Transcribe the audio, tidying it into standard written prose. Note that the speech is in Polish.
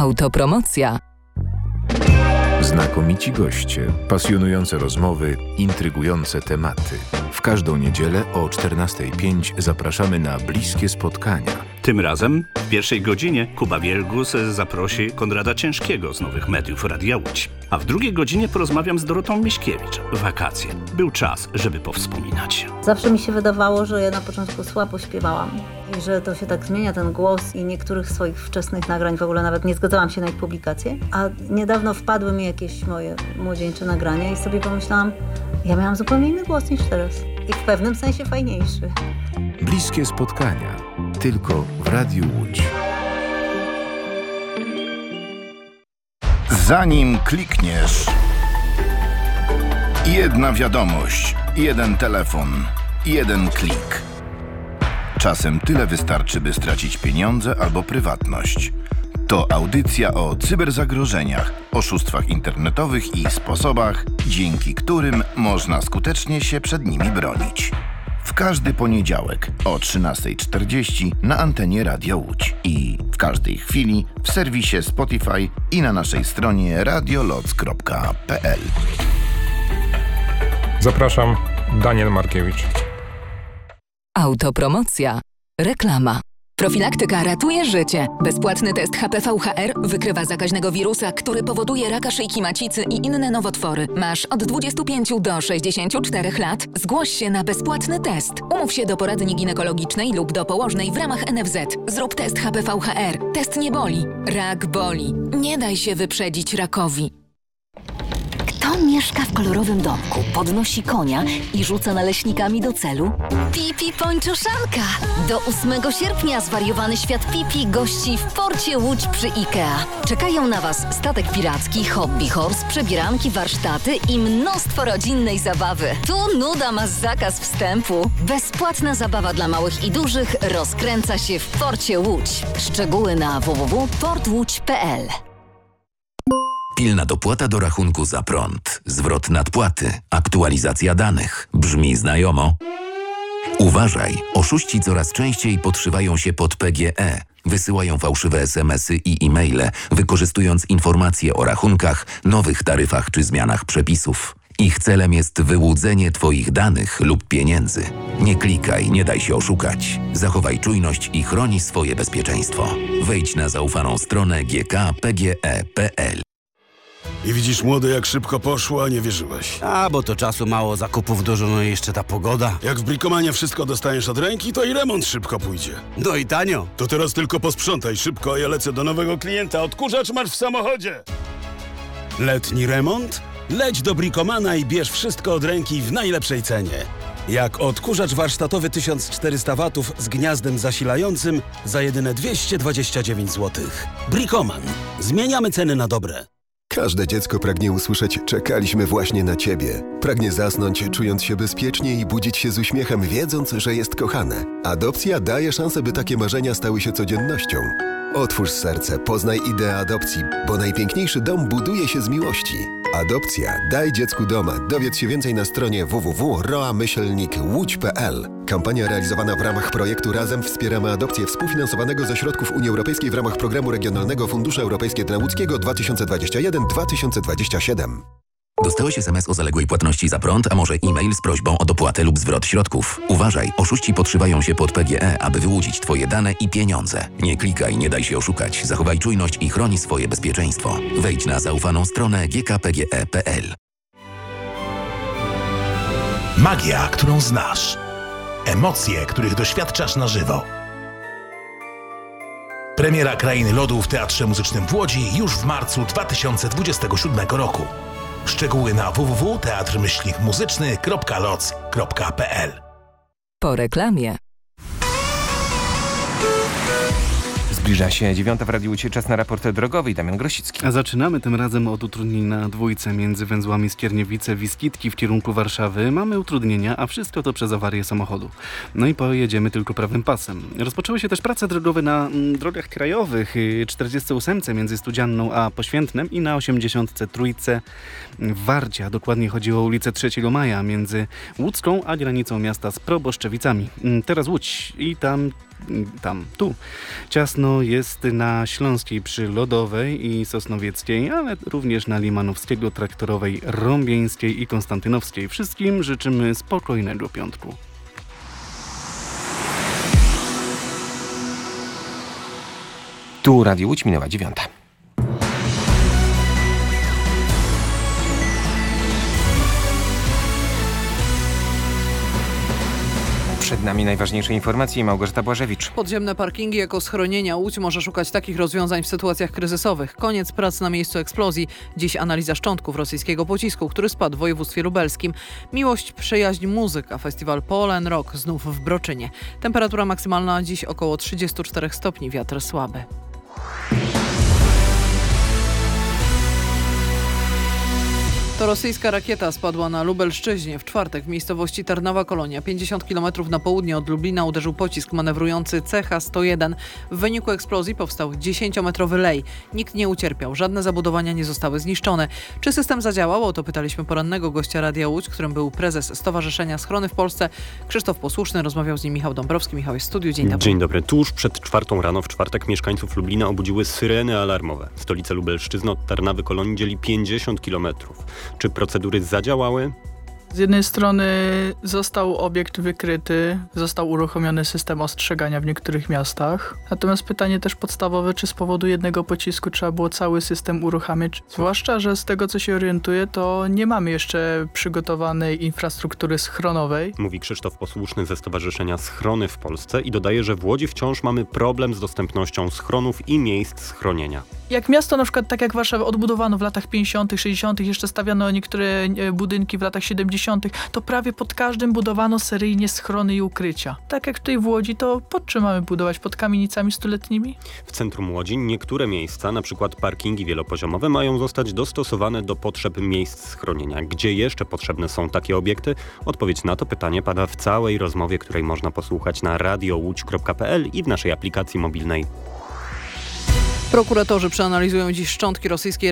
Autopromocja. Znakomici goście, pasjonujące rozmowy, intrygujące tematy. W każdą niedzielę o 14:05 zapraszamy na bliskie spotkania. Tym razem w pierwszej godzinie Kuba Wielgus zaprosi Konrada Ciężkiego z Nowych Mediów Radia Łódź. A w drugiej godzinie porozmawiam z Dorotą Miśkiewicz. Wakacje. Był czas, żeby powspominać. Zawsze mi się wydawało, że ja na początku słabo śpiewałam i że to się tak zmienia, ten głos, i niektórych swoich wczesnych nagrań w ogóle nawet nie zgadzałam się na ich publikację. A niedawno wpadły mi jakieś moje młodzieńcze nagrania i sobie pomyślałam, ja miałam zupełnie inny głos niż teraz. I w pewnym sensie fajniejszy. Bliskie spotkania. Tylko w Radiu Łódź. Zanim klikniesz, jedna wiadomość, jeden telefon, jeden klik. Czasem tyle wystarczy, by stracić pieniądze albo prywatność. To audycja o cyberzagrożeniach, oszustwach internetowych i sposobach, dzięki którym można skutecznie się przed nimi bronić. W każdy poniedziałek o 13:40 na antenie Radia Łódź i w każdej chwili w serwisie Spotify i na naszej stronie radioloc.pl. Zapraszam, Daniel Markiewicz. Autopromocja. Reklama. Profilaktyka ratuje życie. Bezpłatny test HPV-HR wykrywa zakaźnego wirusa, który powoduje raka szyjki macicy i inne nowotwory. Masz od 25 do 64 lat. Zgłoś się na bezpłatny test. Umów się do poradni ginekologicznej lub do położnej w ramach NFZ. Zrób test HPV-HR. Test nie boli. Rak boli. Nie daj się wyprzedzić rakowi. Kto mieszka w kolorowym domku, podnosi konia i rzuca naleśnikami do celu? Pipi Pończoszanka! Do 8 sierpnia zwariowany świat Pipi gości w porcie Łódź przy IKEA. Czekają na Was statek piracki, hobby horse, przebieranki, warsztaty i mnóstwo rodzinnej zabawy. Tu nuda ma zakaz wstępu. Bezpłatna zabawa dla małych i dużych rozkręca się w porcie Łódź. Szczegóły na www.portłódź.pl. Pilna dopłata do rachunku za prąd, zwrot nadpłaty, aktualizacja danych. Brzmi znajomo? Uważaj, oszuści coraz częściej podszywają się pod PGE. Wysyłają fałszywe SMS-y i e-maile, wykorzystując informacje o rachunkach, nowych taryfach czy zmianach przepisów. Ich celem jest wyłudzenie Twoich danych lub pieniędzy. Nie klikaj, nie daj się oszukać. Zachowaj czujność i chroni swoje bezpieczeństwo. Wejdź na zaufaną stronę gkpge.pl. I widzisz, młody, jak szybko poszło, a nie wierzyłeś. A, bo to czasu mało, zakupów dużo, no i jeszcze ta pogoda. Jak w Bricomanie wszystko dostaniesz od ręki, to i remont szybko pójdzie. No i tanio. To teraz tylko posprzątaj szybko, a ja lecę do nowego klienta. Odkurzacz masz w samochodzie. Letni remont? Leć do Bricomana i bierz wszystko od ręki w najlepszej cenie. Jak odkurzacz warsztatowy 1400 W z gniazdem zasilającym za jedyne 229 zł. Bricoman. Zmieniamy ceny na dobre. Każde dziecko pragnie usłyszeć „czekaliśmy właśnie na ciebie”. Pragnie zasnąć, czując się bezpiecznie i budzić się z uśmiechem, wiedząc, że jest kochane. Adopcja daje szansę, by takie marzenia stały się codziennością. Otwórz serce, poznaj ideę adopcji, bo najpiękniejszy dom buduje się z miłości. Adopcja. Daj dziecku doma. Dowiedz się więcej na stronie www.roa-łódź.pl. Kampania realizowana w ramach projektu Razem wspieramy adopcję, współfinansowanego ze środków Unii Europejskiej w ramach Programu Regionalnego Fundusze Europejskie dla Łódzkiego 2021-2027. Dostałeś SMS o zaległej płatności za prąd, a może e-mail z prośbą o dopłatę lub zwrot środków. Uważaj, oszuści podszywają się pod PGE, aby wyłudzić Twoje dane i pieniądze. Nie klikaj, nie daj się oszukać. Zachowaj czujność i chroni swoje bezpieczeństwo. Wejdź na zaufaną stronę gkpge.pl. Magia, którą znasz. Emocje, których doświadczasz na żywo. Premiera Krainy Lodu w Teatrze Muzycznym w Łodzi już w marcu 2027 roku. Szczegóły na www.teatr-muzyczny.loc.pl. Po reklamie. Zbliża się 9 w Radiu Łódź, czas na raport drogowy. Damian Grosicki. A zaczynamy tym razem od utrudnień na dwójce między węzłami Skierniewice-Wiskitki w kierunku Warszawy. Mamy utrudnienia, a wszystko to przez awarię samochodu. No i pojedziemy tylko prawym pasem. Rozpoczęły się też prace drogowe na drogach krajowych 48 między Studzianną a Poświętnem i na 83 w Warcie, a dokładnie chodziło o ulicę 3 Maja między Łódzką a granicą miasta z Proboszczewicami. Teraz Łódź i tam tu. Ciasno jest na Śląskiej przy Lodowej i Sosnowieckiej, ale również na Limanowskiego, Traktorowej, Rąbieńskiej i Konstantynowskiej. Wszystkim życzymy spokojnego piątku. Tu Radio Łódź, minęła 9. Przed nami najważniejsze informacje. Małgorzata Błażewicz. Podziemne parkingi jako schronienia. Łódź może szukać takich rozwiązań w sytuacjach kryzysowych. Koniec prac na miejscu eksplozji. Dziś analiza szczątków rosyjskiego pocisku, który spadł w województwie lubelskim. Miłość, przyjaźń, muzyka. Festiwal Polen Rock znów w Broczynie. Temperatura maksymalna dziś około 34 stopni. Wiatr słaby. To rosyjska rakieta spadła na Lubelszczyźnie. W czwartek w miejscowości Tarnowa Kolonia, 50 km na południe od Lublina, uderzył pocisk manewrujący CH-101. W wyniku eksplozji powstał 10-metrowy lej. Nikt nie ucierpiał, żadne zabudowania nie zostały zniszczone. Czy system zadziałał? O to pytaliśmy porannego gościa Radia Łódź, którym był prezes Stowarzyszenia Schrony w Polsce, Krzysztof Posłuszny. Rozmawiał z nim Michał Dąbrowski. Michał jest w studiu. Dzień dobry. Dzień dobry. Tuż przed 4 rano w czwartek mieszkańców Lublina obudziły syreny alarmowe. Stolicę Lubelszczyzny od Tarnawy Kolonii dzieli 50 km. Czy procedury zadziałały? Z jednej strony został obiekt wykryty, został uruchomiony system ostrzegania w niektórych miastach. Natomiast pytanie też podstawowe, czy z powodu jednego pocisku trzeba było cały system uruchamiać? Zwłaszcza, że z tego co się orientuję, to nie mamy jeszcze przygotowanej infrastruktury schronowej. Mówi Krzysztof Posłuszny ze Stowarzyszenia Schrony w Polsce i dodaje, że w Łodzi wciąż mamy problem z dostępnością schronów i miejsc schronienia. Jak miasto, na przykład tak jak Warszawę odbudowano w latach 50., 60., jeszcze stawiano niektóre budynki w latach 70., to prawie pod każdym budowano seryjnie schrony i ukrycia. Tak jak tutaj w Łodzi, to pod czym mamy budować? Pod kamienicami stuletnimi? W centrum Łodzi niektóre miejsca, na przykład parkingi wielopoziomowe, mają zostać dostosowane do potrzeb miejsc schronienia. Gdzie jeszcze potrzebne są takie obiekty? Odpowiedź na to pytanie pada w całej rozmowie, której można posłuchać na radiołódź.pl i w naszej aplikacji mobilnej. Prokuratorzy przeanalizują dziś szczątki rosyjskiej